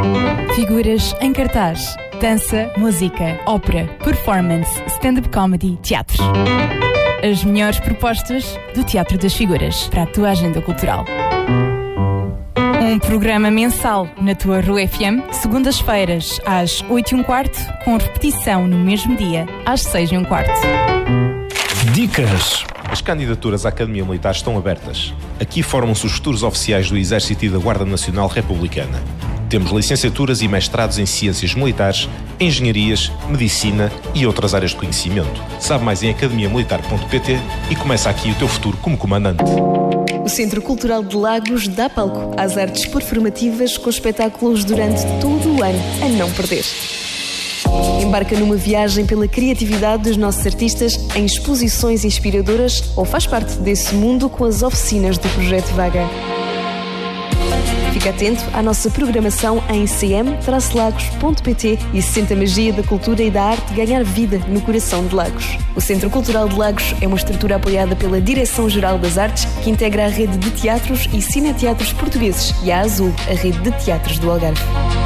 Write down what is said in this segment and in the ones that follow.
Figuras em cartaz: dança, música, ópera, performance, stand-up comedy, teatro. As melhores propostas do Teatro das Figuras para a tua agenda cultural. Um programa mensal na tua Rua FM, segundas-feiras às 8h15, com repetição no mesmo dia, às 6h15. Dicas. As candidaturas à Academia Militar estão abertas. Aqui formam-se os futuros oficiais do Exército e da Guarda Nacional Republicana. Temos licenciaturas e mestrados em Ciências Militares, Engenharias, Medicina e outras áreas de conhecimento. Sabe mais em academiamilitar.pt e começa aqui o teu futuro como comandante. O Centro Cultural de Lagos dá palco às artes performativas com espetáculos durante todo o ano, a não perder. Embarca numa viagem pela criatividade dos nossos artistas em exposições inspiradoras ou faz parte desse mundo com as oficinas do Projeto Vaga. Fica atento à nossa programação em cm-lagos.pt e sente a magia da cultura e da arte ganhar vida no coração de Lagos. O Centro Cultural de Lagos é uma estrutura apoiada pela Direção-Geral das Artes, que integra a rede de teatros e cineteatros portugueses, e a Azul, a rede de teatros do Algarve.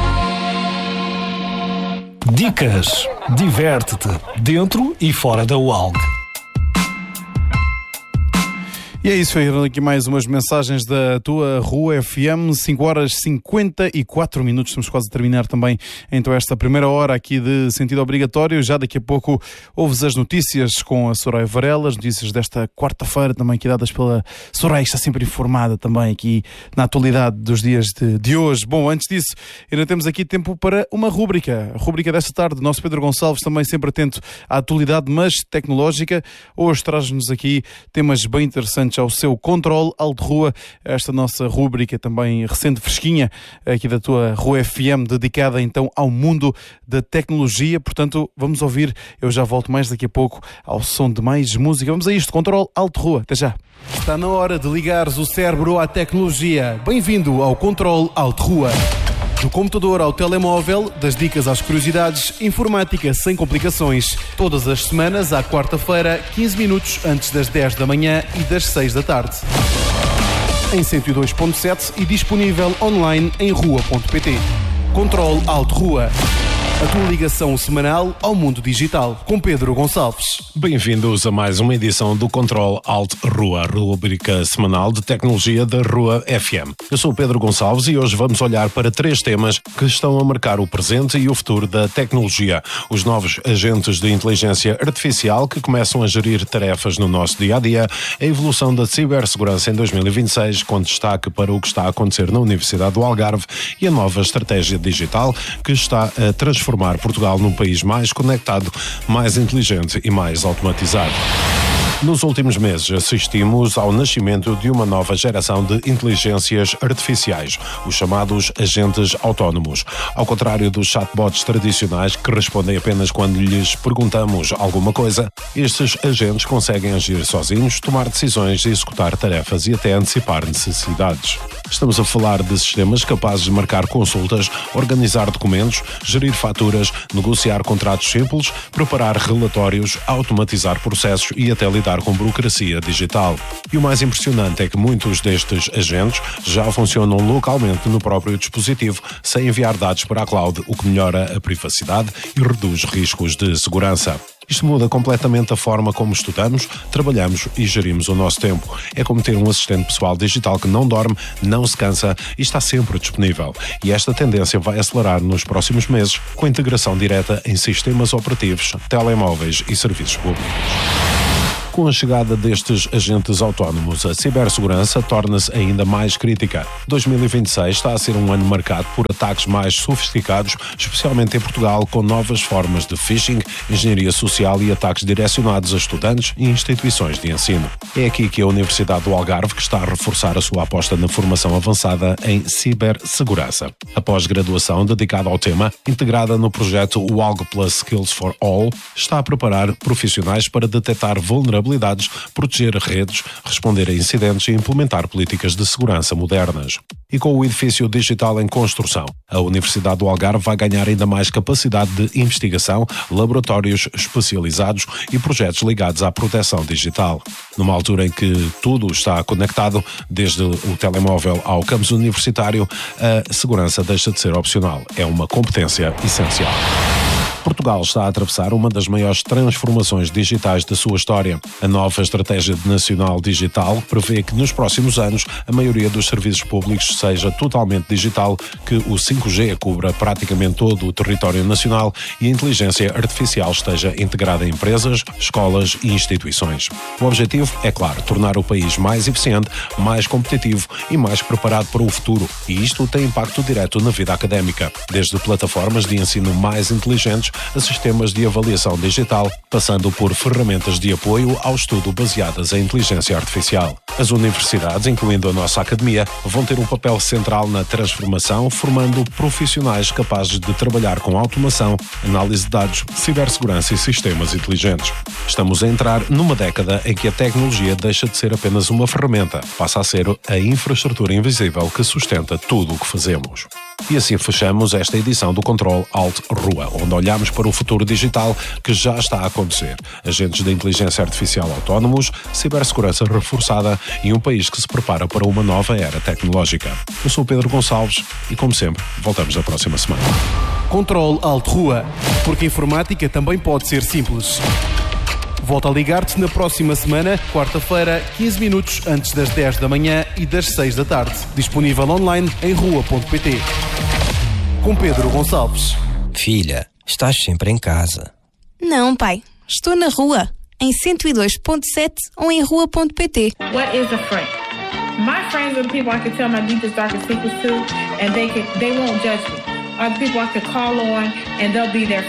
Dicas. Diverte-te, dentro e fora da UALG. E é isso, aí aqui mais umas mensagens da tua Rua FM, 5h54, estamos quase a terminar também então esta primeira hora aqui de Sentido Obrigatório. Já daqui a pouco ouves as notícias com a Soraya Varela, as notícias desta quarta-feira também aqui dadas pela Soraya, que está sempre informada também aqui na atualidade dos dias de hoje. Bom, antes disso, ainda temos aqui tempo para uma rúbrica, a rúbrica desta tarde, nosso Pedro Gonçalves também sempre atento à atualidade, mas tecnológica. Hoje traz-nos aqui temas bem interessantes ao seu Controle Alto Rua, esta nossa rúbrica também recente, fresquinha, aqui da tua Rua FM, dedicada então ao mundo da tecnologia. Portanto, vamos ouvir, eu já volto mais daqui a pouco ao som de mais música. Vamos a isto, Controle Alto Rua, até já. Está na hora de ligares o cérebro à tecnologia. Bem-vindo ao Controle Alto Rua. Do computador ao telemóvel, das dicas às curiosidades, informática sem complicações. Todas as semanas, à quarta-feira, 15 minutos antes das 10 da manhã e das 6 da tarde. Em 102.7 e disponível online em rua.pt. Controle Alto Rua. A tua ligação semanal ao mundo digital, com Pedro Gonçalves. Bem-vindos a mais uma edição do Controle Alto Rua, a rubrica semanal de tecnologia da Rua FM. Eu sou o Pedro Gonçalves e hoje vamos olhar para 3 temas que estão a marcar o presente e o futuro da tecnologia. Os novos agentes de inteligência artificial que começam a gerir tarefas no nosso dia-a-dia, a evolução da cibersegurança em 2026, com destaque para o que está a acontecer na Universidade do Algarve, e a nova estratégia digital que está a transformar Portugal num país mais conectado, mais inteligente e mais automatizado. Nos últimos meses assistimos ao nascimento de uma nova geração de inteligências artificiais, os chamados agentes autónomos. Ao contrário dos chatbots tradicionais que respondem apenas quando lhes perguntamos alguma coisa, estes agentes conseguem agir sozinhos, tomar decisões, executar tarefas e até antecipar necessidades. Estamos a falar de sistemas capazes de marcar consultas, organizar documentos, gerir faturas, negociar contratos simples, preparar relatórios, automatizar processos e até lidar com burocracia digital. E o mais impressionante é que muitos destes agentes já funcionam localmente no próprio dispositivo, sem enviar dados para a cloud, o que melhora a privacidade e reduz riscos de segurança. Isto muda completamente a forma como estudamos, trabalhamos e gerimos o nosso tempo. É como ter um assistente pessoal digital que não dorme, não se cansa e está sempre disponível. E esta tendência vai acelerar nos próximos meses com a integração direta em sistemas operativos, telemóveis e serviços públicos. Com a chegada destes agentes autónomos, a cibersegurança torna-se ainda mais crítica. 2026 está a ser um ano marcado por ataques mais sofisticados, especialmente em Portugal, com novas formas de phishing, engenharia social e ataques direcionados a estudantes e instituições de ensino. É aqui que a Universidade do Algarve que está a reforçar a sua aposta na formação avançada em cibersegurança. A pós-graduação dedicada ao tema, integrada no projeto UALG Plus Skills for All, está a preparar profissionais para detectar vulnerabilidades vulnerabilidades, proteger redes, responder a incidentes e implementar políticas de segurança modernas. E com o edifício digital em construção, a Universidade do Algarve vai ganhar ainda mais capacidade de investigação, laboratórios especializados e projetos ligados à proteção digital. Numa altura em que tudo está conectado, desde o telemóvel ao campus universitário, a segurança deixa de ser opcional. É uma competência essencial. Portugal está a atravessar uma das maiores transformações digitais da sua história. A nova Estratégia Nacional Digital prevê que nos próximos anos a maioria dos serviços públicos seja totalmente digital, que o 5G cubra praticamente todo o território nacional e a inteligência artificial esteja integrada em empresas, escolas e instituições. O objetivo é, claro, tornar o país mais eficiente, mais competitivo e mais preparado para o futuro. E isto tem impacto direto na vida académica, desde plataformas de ensino mais inteligentes a sistemas de avaliação digital, passando por ferramentas de apoio ao estudo baseadas em inteligência artificial. As universidades, incluindo a nossa academia, vão ter um papel central na transformação, formando profissionais capazes de trabalhar com automação, análise de dados, cibersegurança e sistemas inteligentes. Estamos a entrar numa década em que a tecnologia deixa de ser apenas uma ferramenta, passa a ser a infraestrutura invisível que sustenta tudo o que fazemos. E assim fechamos esta edição do Control Alt Rua, onde olhamos para o futuro digital que já está a acontecer. Agentes de inteligência artificial autónomos, cibersegurança reforçada e um país que se prepara para uma nova era tecnológica. Eu sou o Pedro Gonçalves e, como sempre, voltamos na próxima semana. Control Alt Rua, porque a informática também pode ser simples. Volto a ligar-te na próxima semana, quarta-feira, 15 minutos antes das 10 da manhã e das 6 da tarde. Disponível online em rua.pt. Com Pedro Gonçalves. Filha, estás sempre em casa. Não, pai. Estou na rua, em 102.7 ou em rua.pt. What is a friend? My friends are the people I can tell my deepest, darkest secrets to, and they won't judge me. Are the people I can call on, and they'll be there